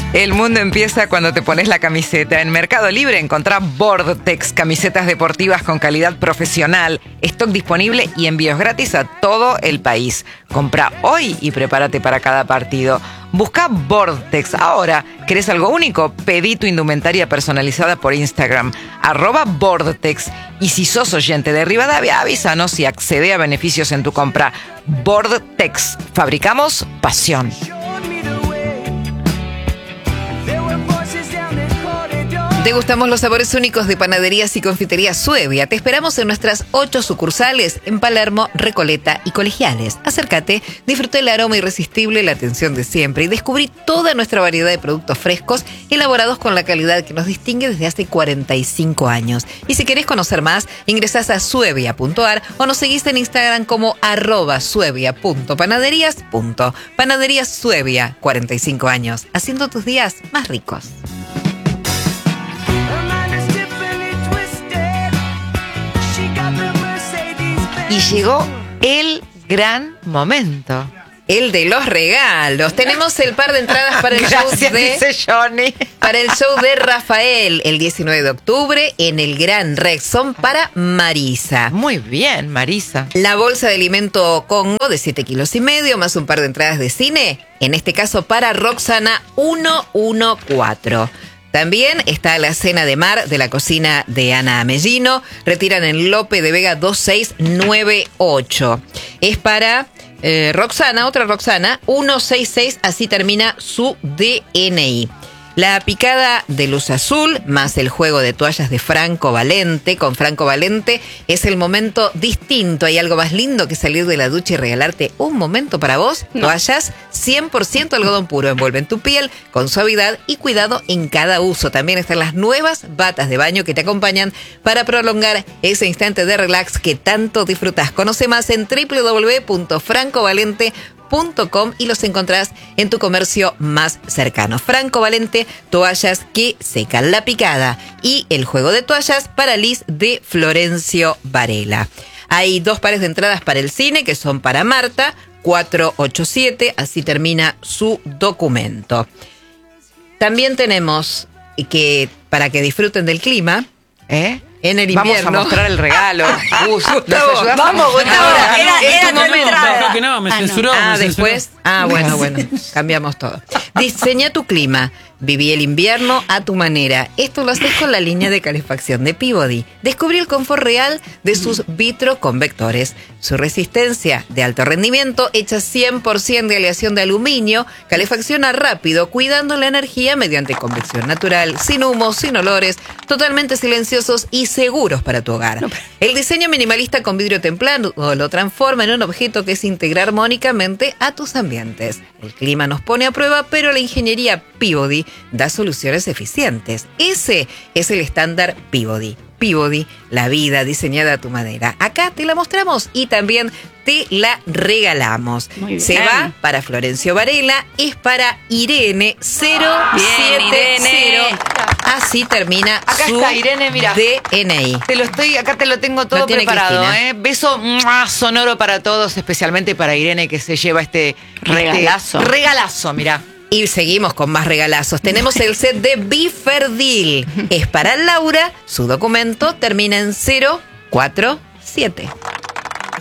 El mundo empieza cuando te pones la camiseta. En Mercado Libre encontrá Vortex, camisetas deportivas con calidad profesional, stock disponible y envíos gratis a todo el país. Compra hoy y prepárate para cada partido. Busca Vortex. Ahora, ¿querés algo único? Pedí tu indumentaria personalizada por Instagram, @Vortex. Y si sos oyente de Rivadavia, avísanos y accede a beneficios en tu compra. Vortex. Fabricamos pasión. Degustamos los sabores únicos de Panaderías y Confiterías Suevia. Te esperamos en nuestras 8 sucursales en Palermo, Recoleta y Colegiales. Acércate, disfruta el aroma irresistible, la atención de siempre y descubrí toda nuestra variedad de productos frescos elaborados con la calidad que nos distingue desde hace 45 años. Y si querés conocer más, ingresás a suevia.ar o nos seguís en Instagram como @suevia.panaderías. Panaderías Suevia, 45 años, haciendo tus días más ricos. Y llegó el gran momento. El de los regalos. Tenemos el par de entradas para el dice Johnny. para el show de Rafael el 19 de octubre en el Gran Rex. Son para Marisa. Muy bien, Marisa. La bolsa de alimento Congo de 7,5 kilos más un par de entradas de cine. En este caso para Roxana 114. También está la cena de mar de la cocina de Ana Amellino. Retiran en Lope de Vega 2698. Es para Roxana, otra Roxana, 166, así termina su DNI. La picada de luz azul más el juego de toallas de Franco Valente. Con Franco Valente es el momento distinto. ¿Hay algo más lindo que salir de la ducha y regalarte un momento para vos? No. Toallas 100% algodón puro envuelven tu piel con suavidad y cuidado en cada uso. También están las nuevas batas de baño que te acompañan para prolongar ese instante de relax que tanto disfrutás. Conoce más en www.francovalente.com y los encontrás en tu comercio más cercano. Franco Valente, toallas que secan la picada. Y el juego de toallas para Liz de Florencio Varela. Hay 2 pares de entradas para el cine que son para Marta, 487, así termina su documento. También tenemos que para que disfruten del clima, en el invierno. Vamos a mostrar el regalo. Vamos, Gustavo. Era tu momento. No, que no, me censuró. Después. Bueno, cambiamos todo. Diseña tu clima. Viví el invierno a tu manera. Esto lo haces con la línea de calefacción de Peabody. Descubrí el confort real de sus vitroconvectores. Su resistencia de alto rendimiento, hecha 100% de aleación de aluminio, calefacciona rápido, cuidando la energía mediante convección natural, sin humos, sin olores, totalmente silenciosos y seguros para tu hogar. El diseño minimalista con vidrio templado lo transforma en un objeto que se integra armónicamente a tus ambientes. El clima nos pone a prueba, pero la ingeniería Peabody da soluciones eficientes. Ese es el estándar Peabody. Peabody, la vida diseñada a tu manera. Acá te la mostramos y también te la regalamos. Se va para Florencio Varela, es para Irene 070. Así termina acá su está, Irene, mira. DNI. Acá te lo tengo todo preparado. Beso sonoro para todos, especialmente para Irene que se lleva este regalazo. Regalazo, mira. Y seguimos con más regalazos. Tenemos el set de Biferdil. Es para Laura. Su documento termina en 047.